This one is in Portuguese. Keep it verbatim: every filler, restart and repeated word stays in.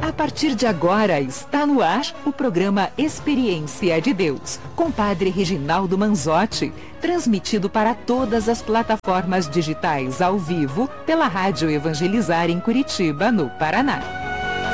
A partir de agora está no ar o programa Experiência de Deus, com Padre Reginaldo Manzotti, transmitido para todas as plataformas digitais ao vivo pela Rádio Evangelizar em Curitiba, no Paraná.